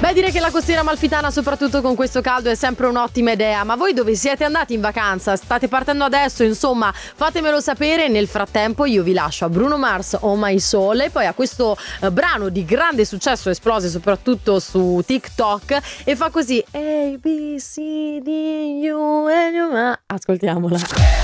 Beh, direi che la costiera amalfitana, soprattutto con questo caldo, è sempre un'ottima idea. Ma voi dove siete andati in vacanza? State partendo adesso? Insomma, fatemelo sapere. Nel frattempo io vi lascio a Bruno Mars, Oh My Soul, e poi a questo brano di grande successo, esplose soprattutto su TikTok, e fa così: A, B, C, D, U, N, U. Ascoltiamola.